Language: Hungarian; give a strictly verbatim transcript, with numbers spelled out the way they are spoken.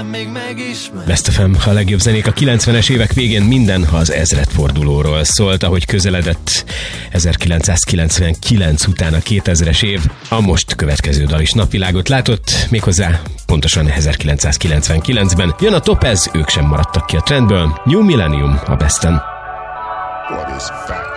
még megismer. Best ef em, a legjobb zenék a kilencvenes évek végén, minden az ezredfordulóról szólt, ahogy közeledett ezerkilencszázkilencvenkilenc után a kétezres év. A most következő dal is napvilágot látott, méghozzá pontosan ezerkilencszázkilencvenkilencben. Jön a Topaz, ők sem maradtak ki a trendből. New Millennium a Besten. What is fact?